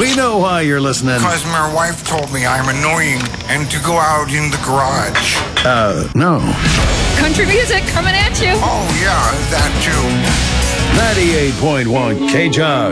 We know why you're listening. Because my wife told me I'm annoying and to go out in the garage. No. Country music coming at you. Oh, yeah, that too. 98.1 K-Jug.